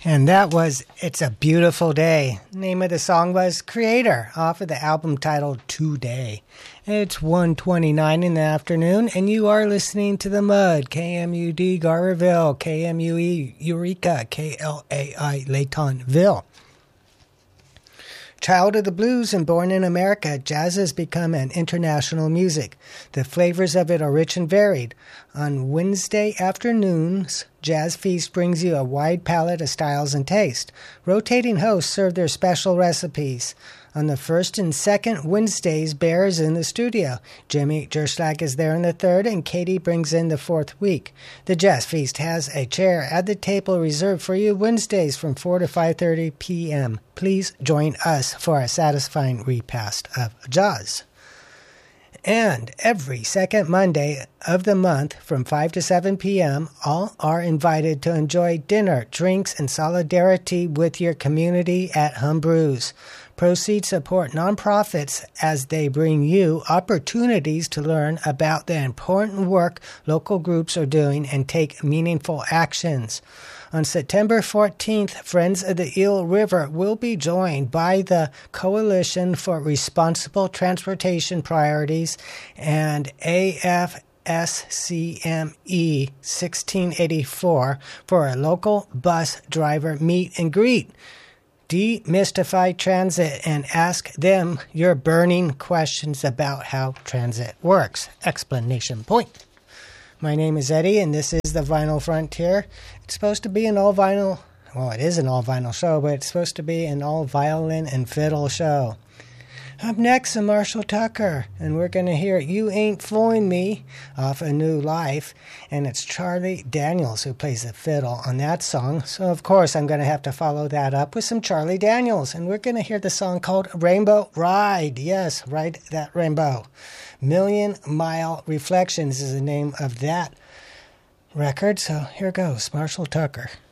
And that was It's a Beautiful Day. The name of the song was Creator, off of the album titled Today. It's 1:29 in the afternoon, and you are listening to The Mud, KMUD Garberville, KMUE Eureka, KLAI Laytonville. Child of the blues and born in America, jazz has become an international music. The flavors of it are rich and varied. On Wednesday afternoons, Jazz Feast brings you a wide palette of styles and taste. Rotating hosts serve their special recipes. On the first and second Wednesdays, Bear is in the studio. Jimmy Jerslag is there in the third, and Katie brings in the fourth week. The Jazz Feast has a chair at the table reserved for you Wednesdays from 4 to 5:30 p.m. Please join us for a satisfying repast of jazz. And every second Monday of the month from 5 to 7 p.m., all are invited to enjoy dinner, drinks, and solidarity with your community at Hum Brews. Proceeds support nonprofits as they bring you opportunities to learn about the important work local groups are doing and take meaningful actions. On September 14th, Friends of the Eel River will be joined by the Coalition for Responsible Transportation Priorities and AFSCME 1684 for a local bus driver meet and greet. Demystify transit and ask them your burning questions about how transit works. Explanation point. My name is Eddie, and this is the Vinyl Frontier. It's supposed to be an all-vinyl, well, it is an all-vinyl show, but it's supposed to be an all-violin and fiddle show. Up next is Marshall Tucker, and we're going to hear You Ain't Fooling Me off A New Life, and it's Charlie Daniels who plays the fiddle on that song. So, of course, I'm going to have to follow that up with some Charlie Daniels, and we're going to hear the song called Rainbow Ride. Yes, ride that rainbow. Million Mile Reflections is the name of that record, so here goes, Marshall Tucker.